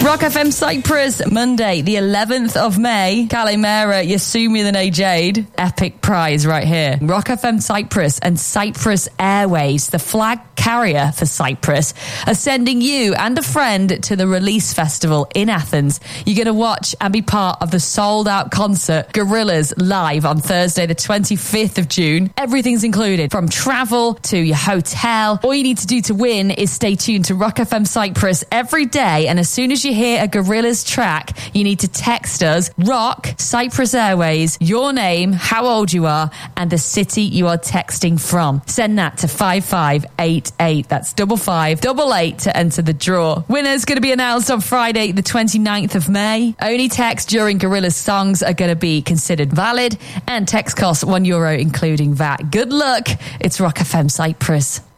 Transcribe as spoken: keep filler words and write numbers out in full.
Rock F M Cyprus, Monday, the eleventh of May. Kalimera, Yasumi the Jade. Epic prize right here. Rock F M Cyprus and Cyprus Airways, the flag carrier for Cyprus, are sending you and a friend to the Release Festival in Athens. You're going to watch and be part of the sold-out concert Gorillaz live on Thursday, the twenty-fifth of June. Everything's included, from travel to your hotel. All you need to do to win is stay tuned to Rock F M Cyprus every day, and as soon as you hear a Gorillaz track, you need to text us Rock Cyprus Airways, your name, how old you are, and the city you are texting from. Send that to five five eight eight. That's double five double eight to enter the draw. Winner's going to be announced on Friday, the twenty-ninth of May. Only texts during Gorillaz songs are going to be considered valid, and text costs one euro including V A T. Good luck. It's Rock F M Cyprus.